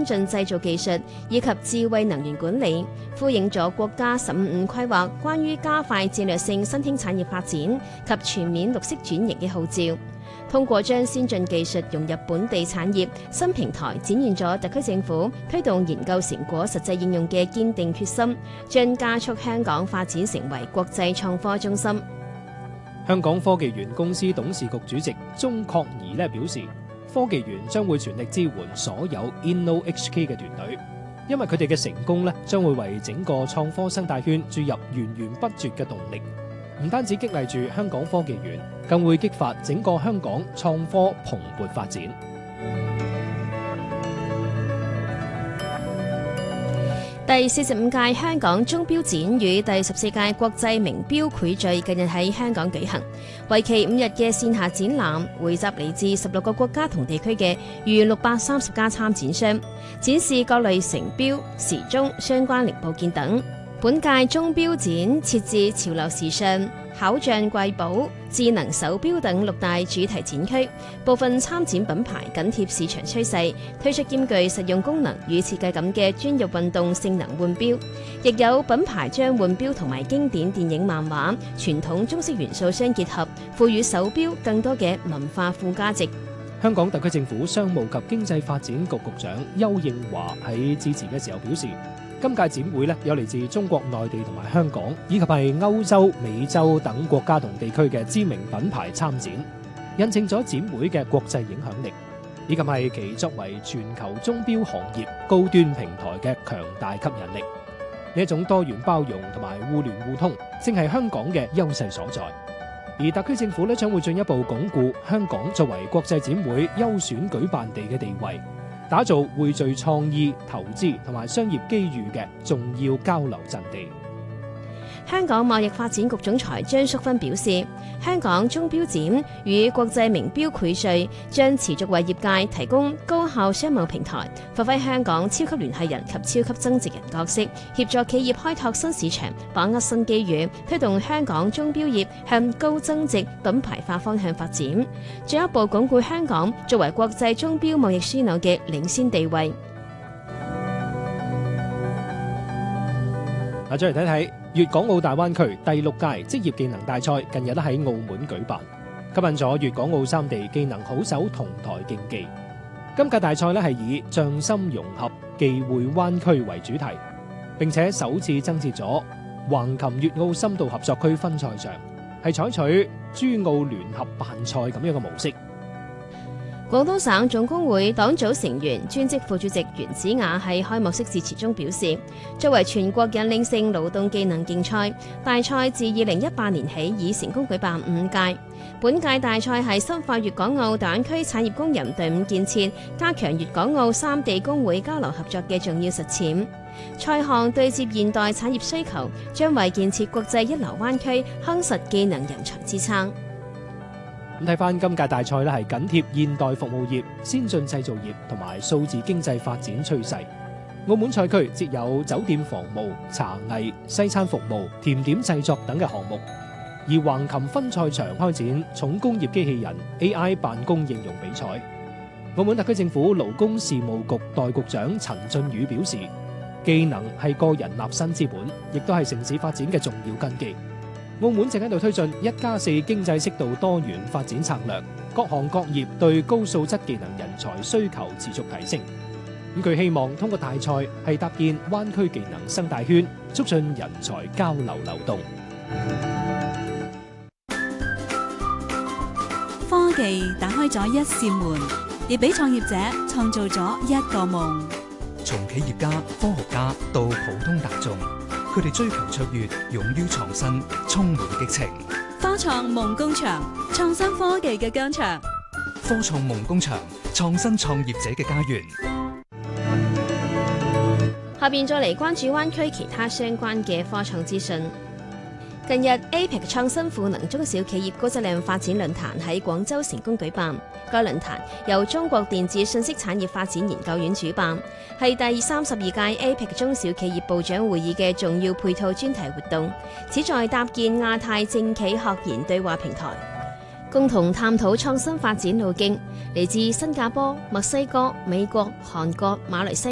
先進製造技術以及智慧能源管理，呼應咗國家15規劃關於加快戰略性新興產業發展及全面綠色轉型嘅號召。通過將先進技術融入本地產業新平台，展現咗特區政府推動研究成果實際應用嘅堅定決心，將加速香港發展成為國際創科中心。 香港科技園公司董事局主席鍾確儀表示，科技園將會全力支援所有 InnoHK 嘅團隊，因為佢哋嘅成功將會為整個創科生態圈注入源源不絕嘅動力。唔單止激勵住香港科技園，更會激發整個香港創科蓬勃發展。 第45屆香港鐘錶展與第14屆國際名錶匯聚近日喺香港舉行，為期5日嘅線下展覽，匯集嚟自16個國家同地區嘅逾630家參展商，展示各類成錶、時鐘、相關零部件等。本屆鐘錶展設置潮流時尚、巧匠貴寶、智能手錶等6大主題展區，部分參展品牌緊貼市場趨勢，推出兼具實用功能與設計感嘅專業運動性能腕錶，亦有品牌將腕錶同埋經典電影漫畫、傳統中式元素相結合，賦予手錶更多嘅文化附加值。 香港特區政府商務及經濟發展局局長邱應華喺致辭嘅時候表示，今屆展會有嚟自中國內地同埋香港，以及係歐洲、美洲等國家同地區嘅知名品牌參展，印證咗展會嘅國際影響力，以及係其作為全球鐘錶行業高端平台嘅強大吸引力。呢一種多元包容同埋互聯互通，正係香港嘅優勢所在。而特區政府將會進一步鞏固香港作為國際展會優選舉辦地嘅地位，打造匯聚創意、投資同埋商業機遇嘅重要交流陣地。 香港貿易發展局總裁張淑芬表示，香港鐘錶展與國際名錶匯聚，將持續為業界提供高效商貿平台，發揮香港超級聯繫人及超級增值人角色，協助企業開拓新市場，把握新機遇，推動香港鐘錶業向高增值品牌化方向發展，進一步鞏固香港作為國際鐘錶貿易樞紐嘅領先地位。 再嚟睇睇粵港澳大灣區第6屆職業技能大賽近日喺澳門舉辦，吸引咗粵港澳3地技能好手同台競技。今屆大賽係以匠心融合技匯灣區為主題，並且首次增設咗橫琴粵澳深度合作區分賽場，係採取珠澳聯合辦賽咁樣嘅模式。 廣東省總工會黨組成員、專職副主席袁子雅喺開幕式致辭中表示，作為全國引領性勞動技能競賽，大賽自2018年起已成功舉辦5屆。本屆大賽係深化粵港澳大灣區產業工人隊伍建設，加強粵港澳3地工會交流合作嘅重要實踐。賽項對接現代產業需求，將為建設國際一流灣區夯實技能人才支撐。 睇翻今屆大賽係緊貼現代服務業、先進製造業同埋數字經濟發展趨勢。澳門賽區設有酒店房務、茶藝、西餐服務、甜點製作等嘅項目，而橫琴分賽場開展重工業機器人 AI 辦公應用比賽。澳門特區政府勞工事務局代局長陳俊宇表示，技能係個人立身之本，亦都係城市發展嘅重要根基。澳門正喺度推進1+4經濟適度多元發展策略，各行各業對高素質技能人才需求持續提升。佢希望通過大賽係搭建灣區技能生態圈，促進人才交流流動。 科技打開咗一扇門，亦俾創業者創造咗一個夢。 從企業家、科學家到普通大眾，佢哋追求卓越，勇於創新，充滿激情。 科創夢工場，創新科技嘅疆場。 科創夢工場，創新創業者嘅家園。 下邊再嚟關注灣區其他相關嘅科創資訊。近日 APEC 創新賦能中小企業高質量發展論壇喺廣州成功舉辦。該論壇由中國電子信息產業發展研究院主辦，係第32屆 APEC 中小企業部長會議嘅重要配套專題活動，旨在搭建亞太政企學研對話平台，共同探討創新發展路徑。嚟自新加坡、墨西哥、美國、韓國、馬來西亞